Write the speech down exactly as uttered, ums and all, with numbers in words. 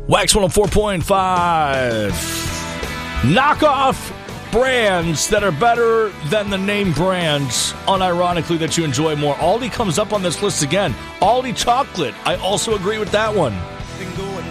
Wax one oh four point five. Knockoff brands that are better than the name brands, unironically, that you enjoy more. Aldi comes up on this list again. Aldi chocolate. I also agree with that one.